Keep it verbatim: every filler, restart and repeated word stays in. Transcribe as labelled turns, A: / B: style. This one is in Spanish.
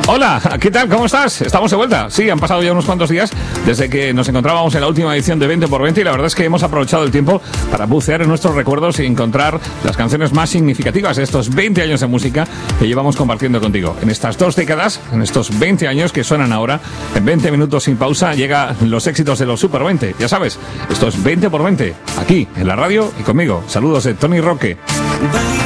A: Hola, ¿qué tal? ¿Cómo estás? ¿Estamos de vuelta? Sí, han pasado ya unos cuantos días desde que nos encontrábamos en la última edición de veinte por veinte y la verdad es que hemos aprovechado el tiempo para bucear en nuestros recuerdos y encontrar las canciones más significativas de estos veinte años de música que llevamos compartiendo contigo. En estas dos décadas, en estos veinte años que suenan ahora, en veinte minutos sin pausa, llegan los éxitos de los Super veinte. Ya sabes, esto es veinte por veinte, aquí, en la radio y conmigo. Saludos de Tony Roque.